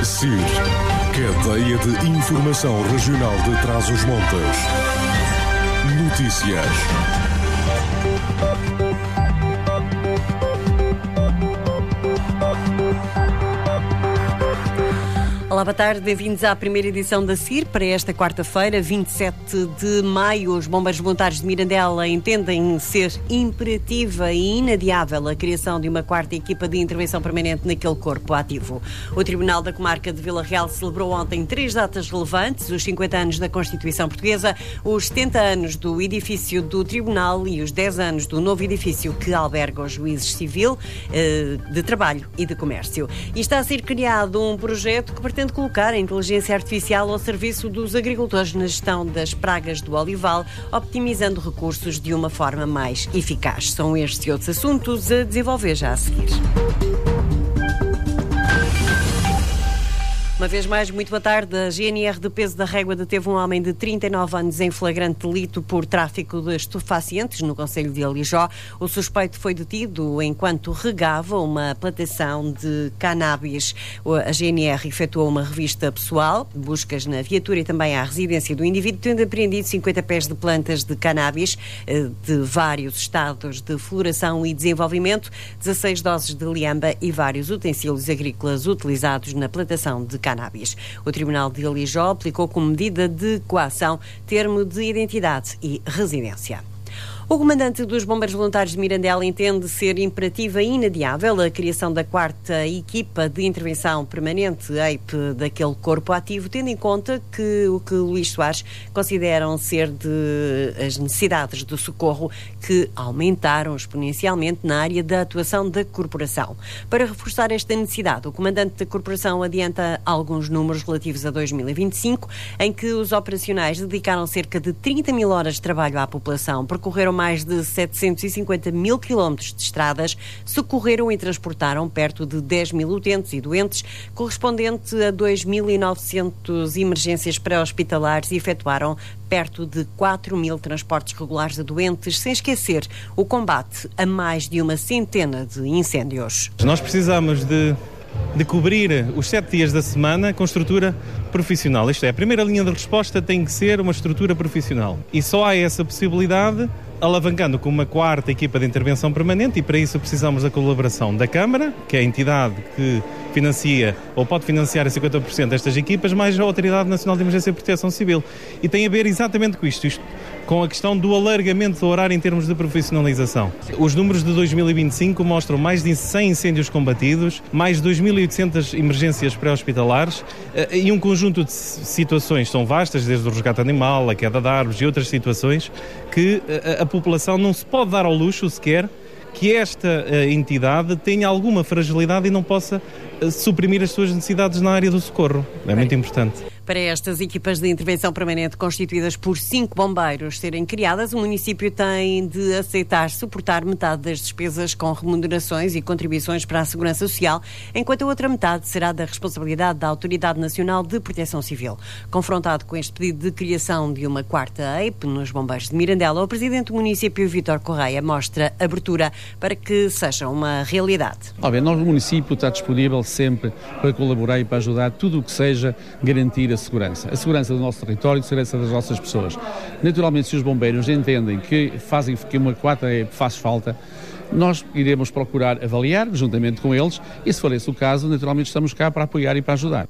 SIR, Cadeia de Informação Regional de Trás-os-Montes. Notícias. Olá, boa tarde, bem-vindos à primeira edição da SIR para esta quarta-feira, 27 de maio. Os bombeiros voluntários de Mirandela entendem ser imperativa e inadiável a criação de uma quarta equipa de intervenção permanente naquele corpo ativo. O Tribunal da Comarca de Vila Real celebrou ontem 3 datas relevantes: os 50 anos da Constituição Portuguesa, os 70 anos do edifício do Tribunal e os 10 anos do novo edifício que alberga os juízes civil, de trabalho e de comércio. E está a ser criado um projeto que pretende colocar a inteligência artificial ao serviço dos agricultores na gestão das pragas do olival, optimizando recursos de uma forma mais eficaz. São estes e outros assuntos a desenvolver já a seguir. Uma vez mais, muito boa tarde. A GNR de Peso da Régua deteve um homem de 39 anos em flagrante delito por tráfico de estupefacientes no concelho de Alijó. O suspeito foi detido enquanto regava uma plantação de cannabis. A GNR efetuou uma revista pessoal, buscas na viatura e também à residência do indivíduo, tendo apreendido 50 pés de plantas de cannabis de vários estados de floração e desenvolvimento, 16 doses de liamba e vários utensílios agrícolas utilizados na plantação de cannabis. O Tribunal de Alijó aplicou como medida de coação termo de identidade e residência. O comandante dos Bombeiros Voluntários de Mirandela entende ser imperativa e inadiável a criação da quarta equipa de intervenção permanente EIP daquele corpo ativo, tendo em conta que o que Luís Soares consideram ser as necessidades do socorro que aumentaram exponencialmente na área da atuação da corporação. Para reforçar esta necessidade, o comandante da corporação adianta alguns números relativos a 2025, em que os operacionais dedicaram cerca de 30 mil horas de trabalho à população, percorreram mais de 750 mil quilómetros de estradas, socorreram e transportaram perto de 10 mil utentes e doentes, correspondente a 2.900 emergências pré-hospitalares, e efetuaram perto de 4 mil transportes regulares de doentes, sem esquecer o combate a mais de uma centena de incêndios. Nós precisamos de cobrir os 7 dias da semana com estrutura profissional. Isto é, a primeira linha de resposta tem que ser uma estrutura profissional. E só há essa possibilidade alavancando com uma quarta equipa de intervenção permanente, e para isso precisamos da colaboração da Câmara, que é a entidade que financia ou pode financiar a 50% destas equipas, mais a Autoridade Nacional de Emergência e Proteção Civil. E tem a ver exatamente com isto com a questão do alargamento do horário em termos de profissionalização. Os números de 2025 mostram mais de 100 incêndios combatidos, mais de 2.800 emergências pré-hospitalares e um conjunto de situações são vastas, desde o resgate animal, a queda de árvores e outras situações que a população não se pode dar ao luxo sequer que esta entidade tenha alguma fragilidade e não possa suprimir as suas necessidades na área do socorro. É muito importante. Para estas equipas de intervenção permanente constituídas por 5 bombeiros serem criadas, o município tem de aceitar suportar metade das despesas com remunerações e contribuições para a Segurança Social, enquanto a outra metade será da responsabilidade da Autoridade Nacional de Proteção Civil. Confrontado com este pedido de criação de uma quarta EIP nos bombeiros de Mirandela, o presidente do município, Vítor Correia, mostra abertura para que seja uma realidade. Nós, o município, está disponível sempre para colaborar e para ajudar tudo o que seja garantir a segurança do nosso território e a segurança das nossas pessoas. Naturalmente, se os bombeiros entendem que uma quarta faz falta, nós iremos procurar avaliar juntamente com eles e, se for esse o caso, naturalmente estamos cá para apoiar e para ajudar.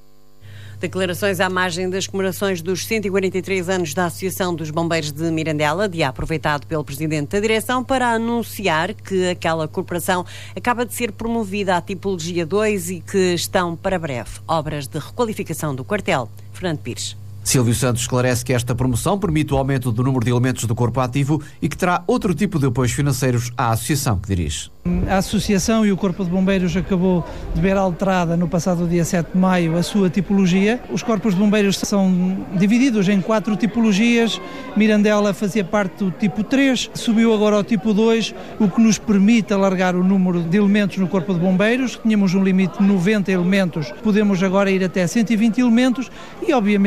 Declarações à margem das comemorações dos 143 anos da Associação dos Bombeiros de Mirandela, dia aproveitado pelo Presidente da Direção para anunciar que aquela corporação acaba de ser promovida à tipologia 2 e que estão para breve obras de requalificação do quartel. Fernando Pires. Silvio Santos esclarece que esta promoção permite o aumento do número de elementos do corpo ativo e que terá outro tipo de apoios financeiros à associação que dirige. A Associação e o Corpo de Bombeiros acabou de ver alterada no passado dia 7 de maio a sua tipologia. Os corpos de bombeiros são divididos em 4 tipologias. Mirandela fazia parte do tipo 3, subiu agora ao tipo 2, o que nos permite alargar o número de elementos no Corpo de Bombeiros. Tínhamos um limite de 90 elementos, podemos agora ir até 120 elementos e obviamente que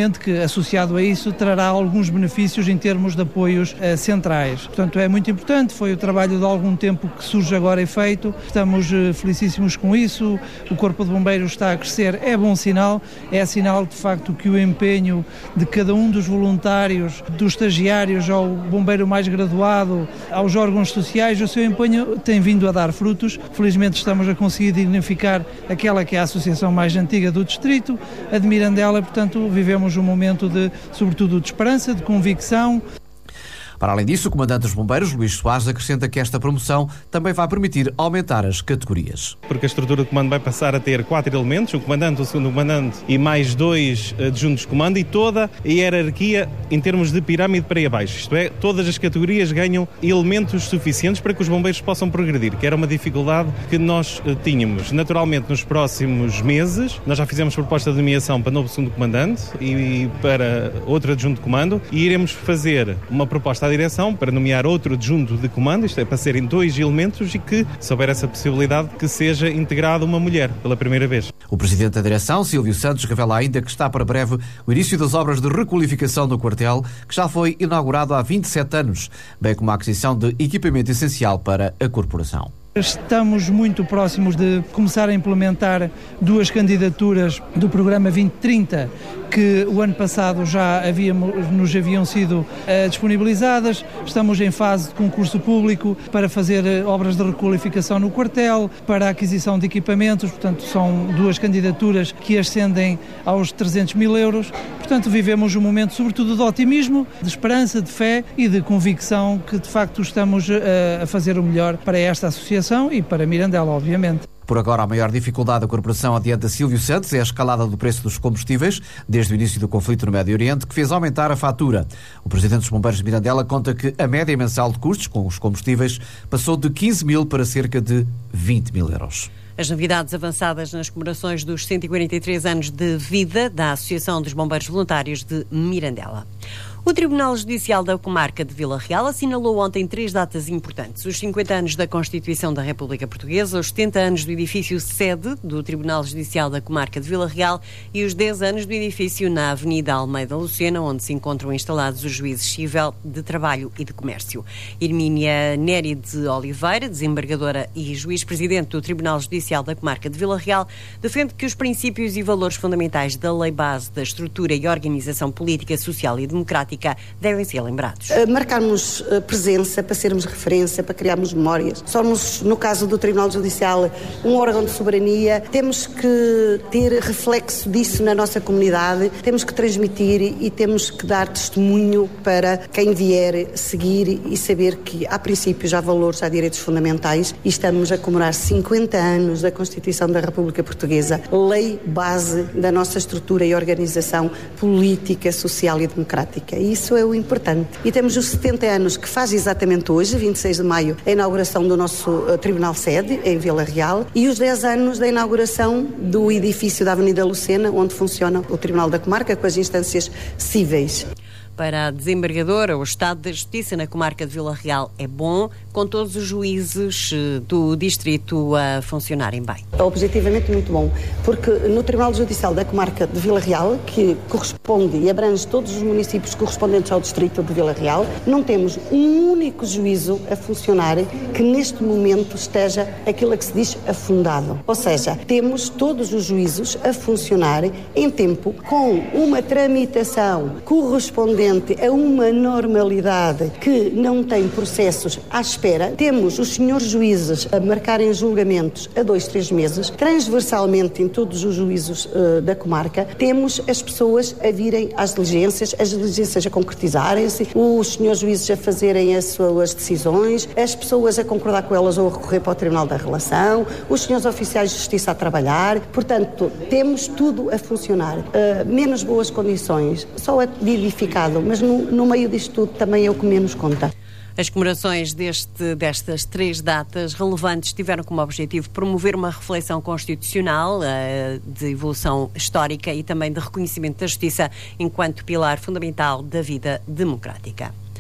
associado a isso, trará alguns benefícios em termos de apoios centrais. Portanto, é muito importante, foi o trabalho de algum tempo que surge agora e feito, estamos felicíssimos com isso, o Corpo de Bombeiros está a crescer, é bom sinal, é sinal de facto que o empenho de cada um dos voluntários, dos estagiários ao bombeiro mais graduado, aos órgãos sociais, o seu empenho tem vindo a dar frutos. Felizmente estamos a conseguir dignificar aquela que é a associação mais antiga do distrito, a de Mirandela, portanto vivemos um momento sobretudo de esperança, de convicção. Para além disso, o Comandante dos Bombeiros, Luís Soares, acrescenta que esta promoção também vai permitir aumentar as categorias. Porque a estrutura de comando vai passar a ter 4 elementos, o comandante, o segundo comandante e mais 2 adjuntos de comando, e toda a hierarquia em termos de pirâmide para aí abaixo. Isto é, todas as categorias ganham elementos suficientes para que os bombeiros possam progredir, que era uma dificuldade que nós tínhamos. Naturalmente, nos próximos meses, nós já fizemos proposta de nomeação para novo segundo comandante e para outro adjunto de comando, e iremos fazer uma proposta à direção para nomear outro adjunto de comando, isto é, para serem 2 elementos, e que, se houver essa possibilidade, que seja integrada uma mulher pela primeira vez. O Presidente da Direção, Silvio Santos, revela ainda que está para breve o início das obras de requalificação do quartel, que já foi inaugurado há 27 anos, bem como a aquisição de equipamento essencial para a corporação. Estamos muito próximos de começar a implementar 2 candidaturas do programa 2030, que o ano passado já nos haviam sido disponibilizadas. Estamos em fase de concurso público para fazer obras de requalificação no quartel, para a aquisição de equipamentos, portanto são 2 candidaturas que ascendem aos 300 mil euros. Portanto, vivemos um momento sobretudo de otimismo, de esperança, de fé e de convicção que de facto estamos a fazer o melhor para esta associação e para Mirandela, obviamente. Por agora, a maior dificuldade da corporação, adianta Silvio Santos, é a escalada do preço dos combustíveis, desde o início do conflito no Médio Oriente, que fez aumentar a fatura. O Presidente dos Bombeiros de Mirandela conta que a média mensal de custos com os combustíveis passou de 15 mil para cerca de 20 mil euros. As novidades avançadas nas comemorações dos 143 anos de vida da Associação dos Bombeiros Voluntários de Mirandela. O Tribunal Judicial da Comarca de Vila Real assinalou ontem 3 datas importantes: os 50 anos da Constituição da República Portuguesa, os 70 anos do edifício sede do Tribunal Judicial da Comarca de Vila Real e os 10 anos do edifício na Avenida Almeida Lucena, onde se encontram instalados os juízes civil, de trabalho e de comércio. Hermínia Néri de Oliveira, desembargadora e juiz-presidente do Tribunal Judicial da Comarca de Vila Real, defende que os princípios e valores fundamentais da lei base da estrutura e organização política, social e democrática devem ser lembrados. Marcarmos presença para sermos referência, para criarmos memórias. Somos, no caso do Tribunal Judicial, um órgão de soberania. Temos que ter reflexo disso na nossa comunidade, temos que transmitir e temos que dar testemunho para quem vier seguir e saber que há princípios, há valores, há direitos fundamentais, e estamos a comemorar 50 anos da Constituição da República Portuguesa, lei base da nossa estrutura e organização política, social e democrática. Isso é o importante. E temos os 70 anos que faz exatamente hoje, 26 de maio, a inauguração do nosso Tribunal Sede, em Vila Real, e os 10 anos da inauguração do edifício da Avenida Lucena, onde funciona o Tribunal da Comarca com as instâncias cíveis. Para a desembargadora, o estado da justiça na comarca de Vila Real é bom, com todos os juízes do distrito a funcionarem bem. Objetivamente muito bom, porque no Tribunal Judicial da comarca de Vila Real, que corresponde e abrange todos os municípios correspondentes ao distrito de Vila Real, não temos um único juízo a funcionar que neste momento esteja aquilo a que se diz afundado. Ou seja, temos todos os juízos a funcionar em tempo, com uma tramitação correspondente a uma normalidade, que não tem processos à espera. Temos os senhores juízes a marcarem julgamentos a 2-3 meses, transversalmente em todos os juízos da comarca. Temos as pessoas a virem às diligências, as diligências a concretizarem-se, os senhores juízes a fazerem as suas decisões, as pessoas a concordar com elas ou a recorrer para o Tribunal da Relação, os senhores oficiais de justiça a trabalhar. Portanto, temos tudo a funcionar. Menos boas condições, só é edificado, mas no meio disto tudo também é o que menos conta. As comemorações destas 3 datas relevantes tiveram como objetivo promover uma reflexão constitucional de evolução histórica e também de reconhecimento da justiça enquanto pilar fundamental da vida democrática.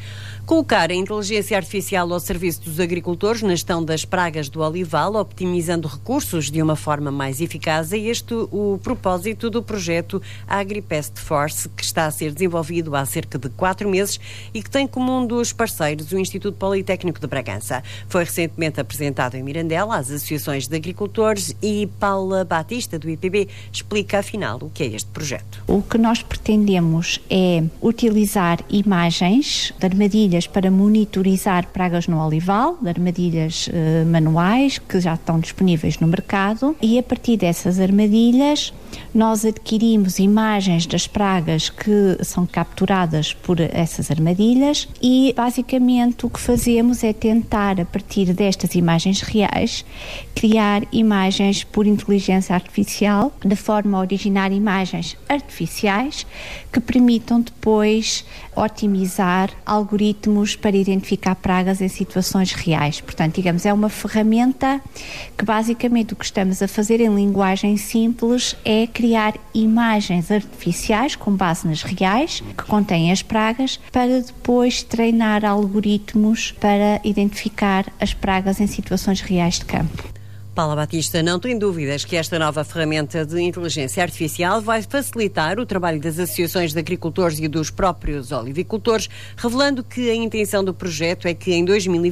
Colocar a inteligência artificial ao serviço dos agricultores na gestão das pragas do olival, optimizando recursos de uma forma mais eficaz, é este o propósito do projeto AgriPest Force, que está a ser desenvolvido há cerca de 4 meses e que tem como um dos parceiros o Instituto Politécnico de Bragança. Foi recentemente apresentado em Mirandela às associações de agricultores e Paula Batista, do IPB, explica afinal o que é este projeto. O que nós pretendemos é utilizar imagens de armadilhas para monitorizar pragas no olival, de armadilhas manuais que já estão disponíveis no mercado, e a partir dessas armadilhas nós adquirimos imagens das pragas que são capturadas por essas armadilhas e basicamente o que fazemos é tentar, a partir destas imagens reais, criar imagens por inteligência artificial, de forma a originar imagens artificiais que permitam depois otimizar algoritmos para identificar pragas em situações reais. Portanto, digamos, é uma ferramenta que basicamente o que estamos a fazer em linguagem simples é criar imagens artificiais com base nas reais, que contêm as pragas, para depois treinar algoritmos para identificar as pragas em situações reais de campo. Paula Batista não tem dúvidas que esta nova ferramenta de inteligência artificial vai facilitar o trabalho das associações de agricultores e dos próprios olivicultores, revelando que a intenção do projeto é que em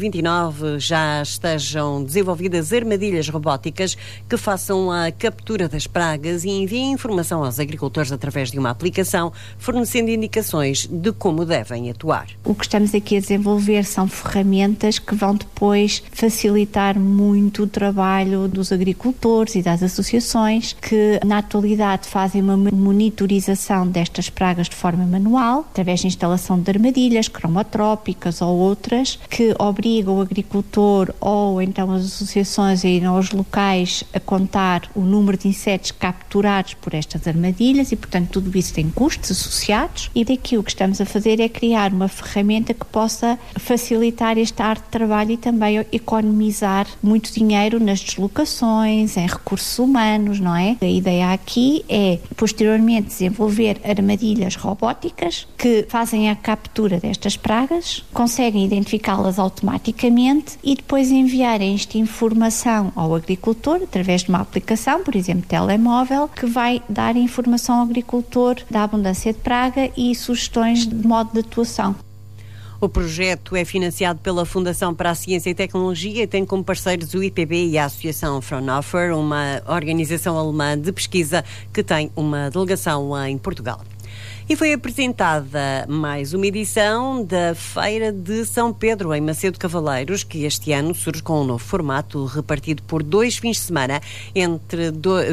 2029 já estejam desenvolvidas armadilhas robóticas que façam a captura das pragas e enviem informação aos agricultores através de uma aplicação, fornecendo indicações de como devem atuar. O que estamos aqui a desenvolver são ferramentas que vão depois facilitar muito o trabalho dos agricultores e das associações que na atualidade fazem uma monitorização destas pragas de forma manual, através de instalação de armadilhas cromotrópicas ou outras, que obrigam o agricultor ou então as associações a irem aos locais a contar o número de insetos capturados por estas armadilhas e, portanto, tudo isso tem custos associados, e daqui o que estamos a fazer é criar uma ferramenta que possa facilitar esta arte de trabalho e também economizar muito dinheiro nas deslocações, em recursos humanos, não é? A ideia aqui é, posteriormente, desenvolver armadilhas robóticas que fazem a captura destas pragas, conseguem identificá-las automaticamente e depois enviarem esta informação ao agricultor através de uma aplicação, por exemplo, telemóvel, que vai dar informação ao agricultor da abundância de praga e sugestões de modo de atuação. O projeto é financiado pela Fundação para a Ciência e Tecnologia e tem como parceiros o IPB e a Associação Fraunhofer, uma organização alemã de pesquisa que tem uma delegação em Portugal. E foi apresentada mais uma edição da Feira de São Pedro, em Macedo Cavaleiros, que este ano surge com um novo formato repartido por 2 fins de semana, entre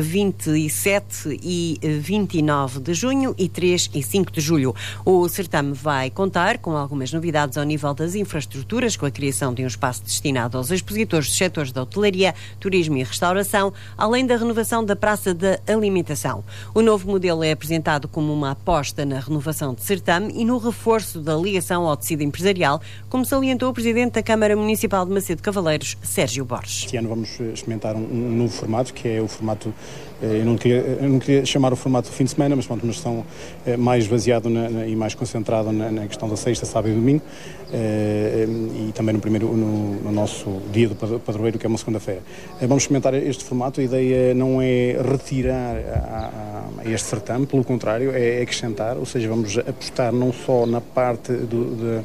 27 e 29 de junho e 3 e 5 de julho. O certame vai contar com algumas novidades ao nível das infraestruturas, com a criação de um espaço destinado aos expositores dos setores da hotelaria, turismo e restauração, além da renovação da Praça da Alimentação. O novo modelo é apresentado como uma aposta na renovação de certame e no reforço da ligação ao tecido empresarial, como salientou o Presidente da Câmara Municipal de Macedo Cavaleiros, Sérgio Borges. Este ano vamos experimentar um novo formato, que é o formato, eu não queria chamar o formato do fim de semana, mas uma questão mais baseado e mais concentrado na questão da sexta, sábado e domingo, e também no nosso dia do padroeiro, que é uma segunda-feira. Vamos experimentar este formato. A ideia não é retirar a este certame, pelo contrário, é acrescentar, ou seja, vamos apostar não só na parte do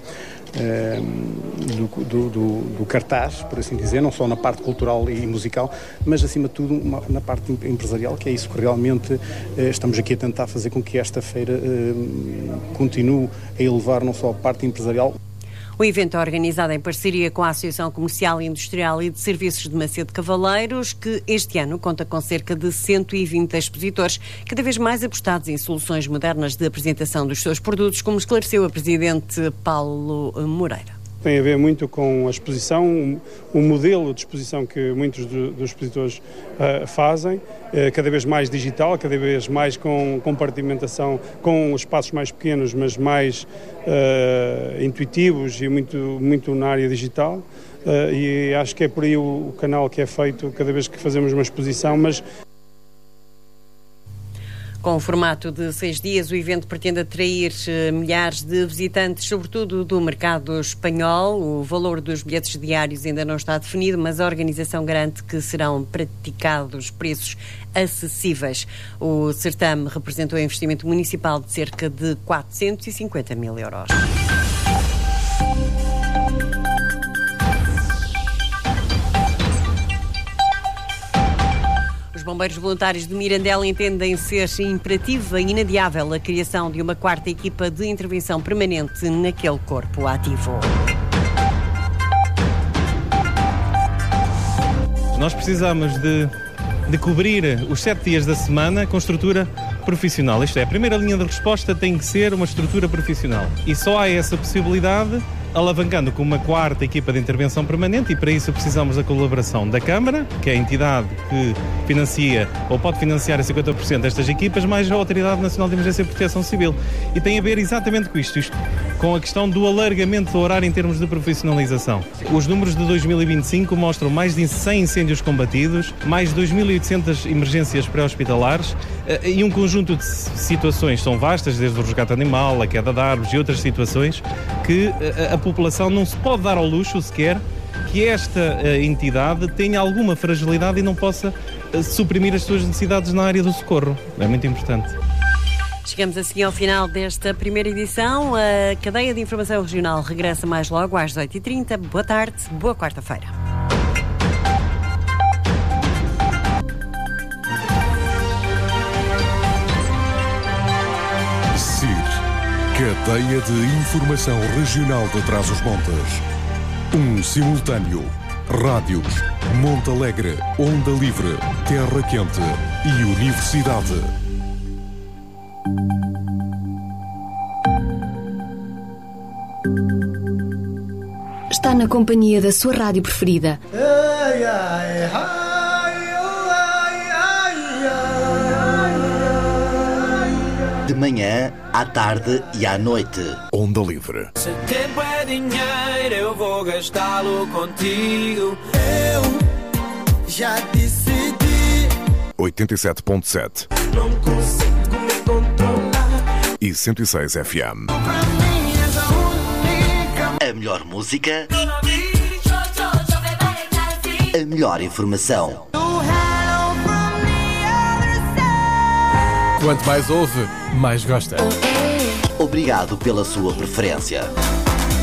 cartaz, por assim dizer, não só na parte cultural e musical, mas acima de tudo na parte empresarial, que é isso que realmente estamos aqui a tentar fazer com que esta feira continue a elevar não só a parte empresarial. O evento é organizado em parceria com a Associação Comercial, Industrial e de Serviços de Macedo Cavaleiros, que este ano conta com cerca de 120 expositores, cada vez mais apostados em soluções modernas de apresentação dos seus produtos, como esclareceu a Presidente Paulo Moreira. Tem a ver muito com a exposição, o modelo de exposição que muitos dos expositores fazem, cada vez mais digital, cada vez mais com compartimentação, com espaços mais pequenos, mas mais intuitivos e muito na área digital. E acho que é por aí o canal que é feito cada vez que fazemos uma exposição, mas Com o formato de 6 dias, o evento pretende atrair milhares de visitantes, sobretudo do mercado espanhol. O valor dos bilhetes diários ainda não está definido, mas a organização garante que serão praticados preços acessíveis. O certame representou um investimento municipal de cerca de 450 mil euros. Os bombeiros voluntários de Mirandela entendem ser imperativa e inadiável a criação de uma 4ª equipa de intervenção permanente naquele corpo ativo. Nós precisamos de cobrir os 7 dias da semana com estrutura profissional. Isto é, a primeira linha de resposta tem que ser uma estrutura profissional. E só há essa possibilidade alavancando com uma 4ª equipa de intervenção permanente, e para isso precisamos da colaboração da Câmara, que é a entidade que financia ou pode financiar a 50% destas equipas, mais a Autoridade Nacional de Emergência e Proteção Civil. E tem a ver exatamente com isto com a questão do alargamento do horário em termos de profissionalização. Os números de 2025 mostram mais de 100 incêndios combatidos, mais de 2.800 emergências pré-hospitalares e um conjunto de situações são vastas, desde o resgate animal, a queda de árvores e outras situações que a população não se pode dar ao luxo sequer que esta entidade tenha alguma fragilidade e não possa suprimir as suas necessidades na área do socorro. É muito importante. Chegamos assim ao final desta primeira edição. A cadeia de informação regional regressa mais logo às 18h30. Boa tarde, boa quarta-feira. Cadeia de Informação Regional de Trás-os-Montes. Simultâneo. Rádios Monte Alegre, Onda Livre, Terra Quente e Universidade. Está na companhia da sua rádio preferida. De manhã, à tarde e à noite. Onda Livre. Se tempo é dinheiro, eu vou gastá-lo contigo. Eu já decidi. 87.7 Não consigo me controlar. e 106 FM. A melhor música. A melhor informação. Quanto mais ouve, mais gosta. Obrigado pela sua preferência.